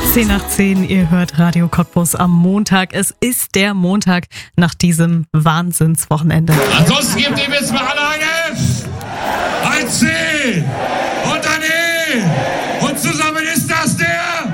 10:10, ihr hört Radio Cottbus am Montag. Es ist der Montag nach diesem Wahnsinnswochenende. Ansonsten gebt ihm jetzt mal alle ein F, ein C und ein E. Und zusammen ist das der...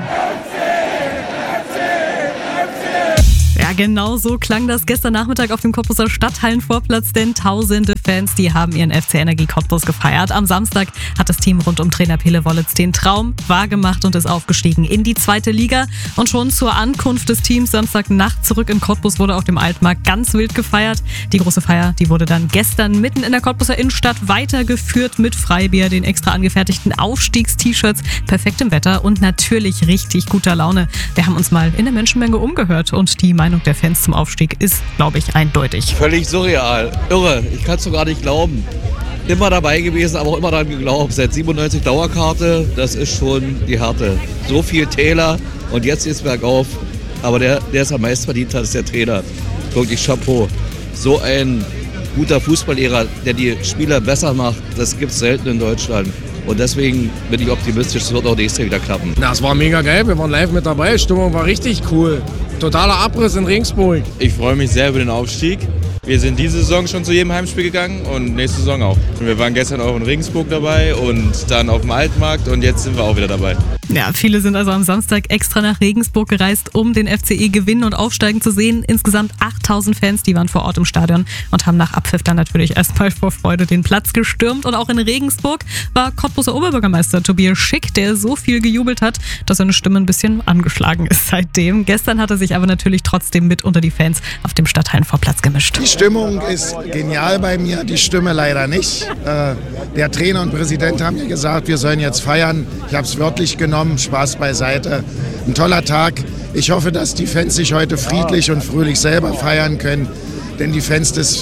Ja, genau so klang das gestern Nachmittag auf dem Cottbuser Stadthallenvorplatz, denn tausende Fans, die haben ihren FC Energie Cottbus gefeiert. Am Samstag hat das Team rund um Trainer Pele Wollitz den Traum wahrgemacht und ist aufgestiegen in die 2. Liga. Und schon zur Ankunft des Teams Samstagnacht zurück in Cottbus wurde auf dem Altmarkt ganz wild gefeiert. Die große Feier, die wurde dann gestern mitten in der Cottbuser Innenstadt weitergeführt mit Freibier, den extra angefertigten Aufstiegst-T-Shirts, perfektem Wetter und natürlich richtig guter Laune. Wir haben uns mal in der Menschenmenge umgehört und die Meinung der Fans zum Aufstieg ist, glaube ich, eindeutig. Völlig surreal. Irre. Ich kann es so gar nicht glauben. Immer dabei gewesen, aber auch immer daran geglaubt. Seit 97 Dauerkarte, das ist schon die Härte. So viel Täler und jetzt geht's bergauf. Aber der es am meisten verdient hat, ist der Trainer. Wirklich Chapeau. So ein guter Fußballlehrer, der die Spieler besser macht, das gibt's selten in Deutschland. Und deswegen bin ich optimistisch, es wird auch nächstes Jahr wieder klappen. Na, es war mega geil, wir waren live mit dabei, Stimmung war richtig cool. Totaler Abriss in Regensburg. Ich freue mich sehr über den Aufstieg. Wir sind diese Saison schon zu jedem Heimspiel gegangen und nächste Saison auch. Wir waren gestern auch in Regensburg dabei und dann auf dem Altmarkt und jetzt sind wir auch wieder dabei. Ja, viele sind also am Samstag extra nach Regensburg gereist, um den FCE gewinnen und aufsteigen zu sehen. Insgesamt 8000 Fans, die waren vor Ort im Stadion und haben nach Abpfiff dann natürlich erstmal vor Freude den Platz gestürmt. Und auch in Regensburg war Cottbuser Oberbürgermeister Tobias Schick, der so viel gejubelt hat, dass seine Stimme ein bisschen angeschlagen ist seitdem. Gestern hat er sich aber natürlich trotzdem mit unter die Fans auf dem Stadthallenvorplatz gemischt. Die Stimmung ist genial bei mir, die Stimme leider nicht. Der Trainer und Präsident haben mir gesagt, wir sollen jetzt feiern. Ich habe es wörtlich genommen, Spaß beiseite. Ein toller Tag. Ich hoffe, dass die Fans sich heute friedlich und fröhlich selber feiern können. Denn die Fans des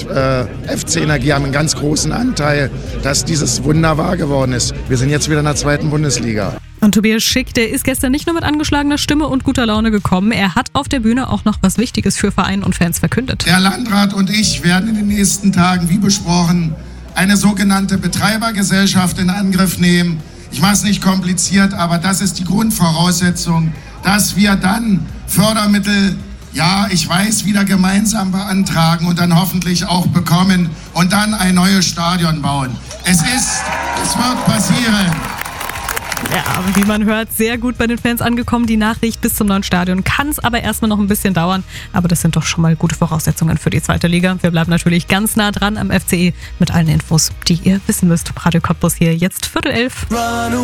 FC Energie haben einen ganz großen Anteil, dass dieses Wunder wahr geworden ist. Wir sind jetzt wieder in der 2. Bundesliga. Und Tobias Schick, der ist gestern nicht nur mit angeschlagener Stimme und guter Laune gekommen, er hat auf der Bühne auch noch was Wichtiges für Verein und Fans verkündet. Der Landrat und ich werden in den nächsten Tagen, wie besprochen, eine sogenannte Betreibergesellschaft in Angriff nehmen. Ich mache es nicht kompliziert, aber das ist die Grundvoraussetzung, dass wir dann Fördermittel, ja, ich weiß, wieder gemeinsam beantragen und dann hoffentlich auch bekommen und dann ein neues Stadion bauen. Es wird passieren. Ja, aber wie man hört, sehr gut bei den Fans angekommen. Die Nachricht bis zum neuen Stadion kann es aber erstmal noch ein bisschen dauern. Aber das sind doch schon mal gute Voraussetzungen für die 2. Liga. Wir bleiben natürlich ganz nah dran am FCE mit allen Infos, die ihr wissen müsst. Radio Cottbus hier jetzt 10:45.